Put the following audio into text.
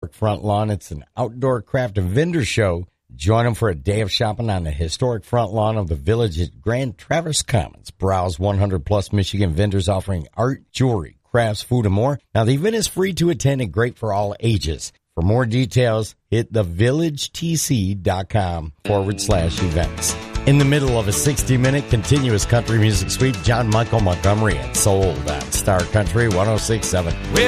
Front Lawn. It's an outdoor craft and vendor show. Join them for a day of shopping on the historic front lawn of the village at Grand Traverse Commons. Browse 100-plus Michigan vendors offering art, jewelry, crafts, food, and more. Now, the event is free to attend and great for all ages. For more details, hit thevillagetc.com/events. In the middle of a 60-minute continuous country music suite, John Michael Montgomery and Sold on Star Country 106.7.